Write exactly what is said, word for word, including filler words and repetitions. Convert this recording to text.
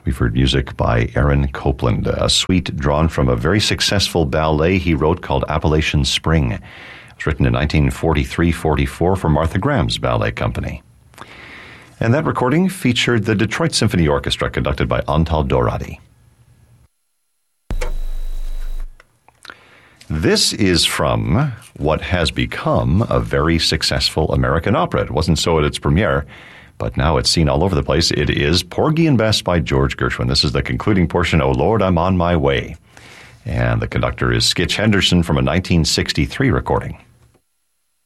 We've heard music by Aaron Copland, a suite drawn from a very successful ballet he wrote called Appalachian Spring. It was written in nineteen forty-three forty-four for Martha Graham's ballet company. And that recording featured the Detroit Symphony Orchestra, conducted by Antal Doradi. This is from what has become a very successful American opera. It wasn't so at its premiere, but now it's seen all over the place. It is Porgy and Bess by George Gershwin. This is the concluding portion, "O Lord, I'm on my way." And the conductor is Skitch Henderson from a nineteen sixty-three recording.